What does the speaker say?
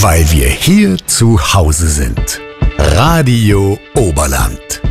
Weil wir hier zu Hause sind. Radio Oberland.